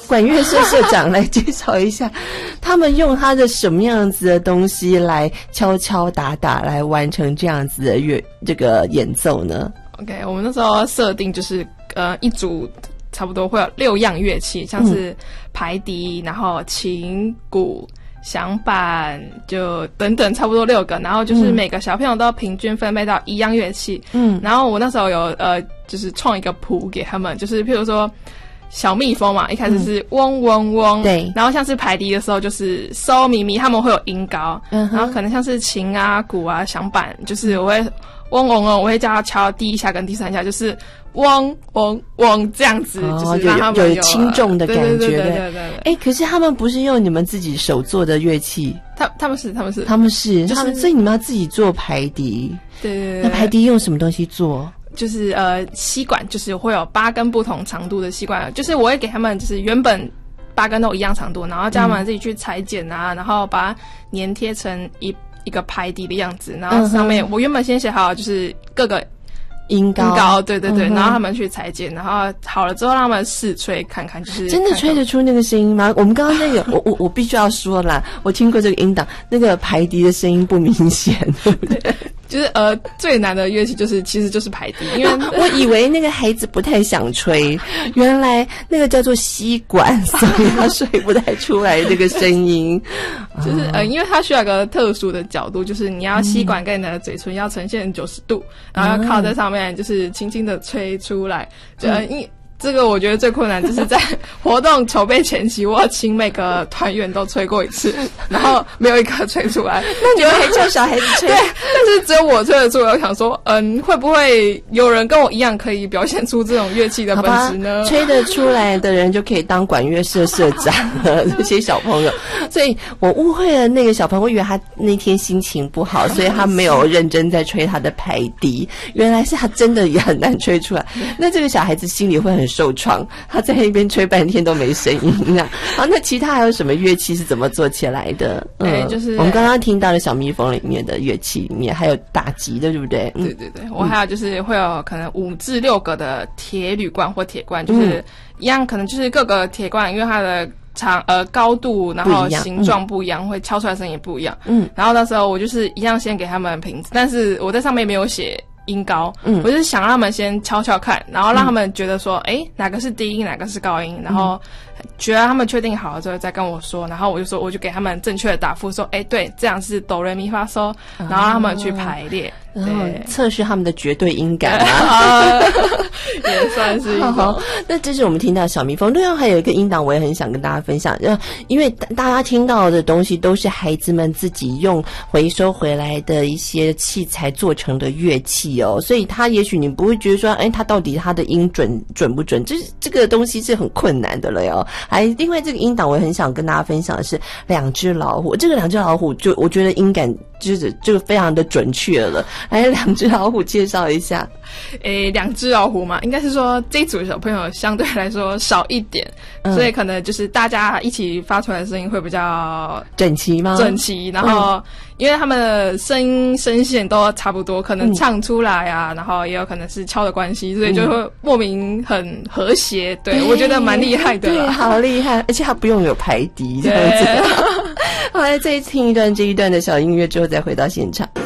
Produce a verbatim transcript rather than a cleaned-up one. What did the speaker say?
管乐社社长来介绍一下，他们用他的什么样子的东西来敲敲打打来完成这样子的乐这个演奏呢 ？OK， 我们那时候设定就是呃一组差不多会有六样乐器，像是排笛，然后琴、鼓、响板，就等等差不多六个，然后就是每个小朋友都平均分配到一样乐器。嗯，然后我那时候有呃就是创一个谱给他们，就是譬如说。小蜜蜂嘛，一开始是嗡嗡嗡，对，然后像是排笛的时候就是嗦咪咪，他们会有音高，嗯，然后可能像是琴啊、鼓啊、响板，就是我会嗡嗡嗡，我会叫他敲第一下跟第三下，就是嗡嗡嗡这样子，哦、就是让他们有, 有轻重的感觉， 对对对对对对。 哎，可是他们不是用你们自己手做的乐器， 他他们是他们是他们是， 就是、 他们所以你们要自己做排笛， 对对对。 那排笛用什么东西做？ 就是呃吸管，就是会有八根不同长度的吸管，就是我会给他们就是原本八根都一样长度，然后叫他们自己去裁剪啊，嗯、然后把它粘贴成一一个排笛的样子，然后上面、嗯、我原本先写好就是各个音高， 音高，对对对、嗯，然后他们去裁剪，然后好了之后让他们试吹看看，就是真的吹得出那个声音吗？我们刚刚那个，我我我必须要说啦，我听过这个音档，那个排笛的声音不明显，对不对？ 就是呃最难的乐器就是其实就是排笛，因为我以为那个孩子不太想吹，原来那个叫做吸管，所以他吹不太出来这个声音。 就是呃因为它需要一个特殊的角度，就是你要吸管跟你的嘴唇要呈现九十度，然后要靠在上面，就是轻轻的吹出来。就呃因这个我觉得最困难，就是在活动筹备前期，我请每个团员都吹过一次，然后没有一个吹出来。 那你们还叫小孩子吹？ 对，但是只有我吹得出。我想说，嗯，会不会有人跟我一样可以表现出这种乐器的本质呢？ 吹得出来的人就可以当管乐社社长了，这些小朋友。所以我误会了那个小朋友，我以为他那天心情不好，所以他没有认真在吹他的排笛。原来是他真的也很难吹出来。那这个小孩子心里会很受创，他在那边吹半天都没声音啊。好，那其他还有什么乐器是怎么做起来的？ 嗯，对，就是我们刚刚听到的小蜜蜂里面的乐器里面还有打击的，对不对？ 嗯、对对对，我还有就是会有可能五至六个的铁铝罐或铁罐，就是一样，可能就是各个铁罐，因为它的长呃高度，然后形状不一样，嗯、会敲出来的声音也不一样。嗯，然后那时候我就是一样先给他们瓶子，但是我在上面没有写音高，嗯，我就是想让他们先敲敲看，然后让他们觉得说，哎、嗯，哪个是低音，哪个是高音，然后觉得他们确定好了之后再跟我说，然后我就说，我就给他们正确的答复，说，哎，对，这样是哆来咪发嗦，然后让他们去排列， 然后测试他们的绝对音感嘛， 也算是一种。 好，那这是我们听到小蜜蜂。另外还有一个音档，我也很想跟大家分享，因为大家听到的东西都是孩子们自己用回收回来的一些器材做成的乐器哦，所以他也许你不会觉得说，哎，他到底他的音准准不准？这这个东西是很困难的了哟。还另外这个音档，我也很想跟大家分享的是两只老虎。这个两只老虎就我觉得音感就是这个非常的准确了。来，两只老虎介绍一下。 诶，两只老虎嘛，应该是说这一组小朋友相对来说少一点，嗯、所以可能就是大家一起发出来的声音会比较整齐吗？ 整齐，然后、嗯、因为他们的声音声线都差不多，可能唱出来啊，嗯、然后也有可能是敲的关系，所以就会莫名很和谐。嗯、对，我觉得蛮厉害的， 对，好厉害，而且他不用有排笛这样子。好，来再听一段这一段的小音乐之后，再回到现场。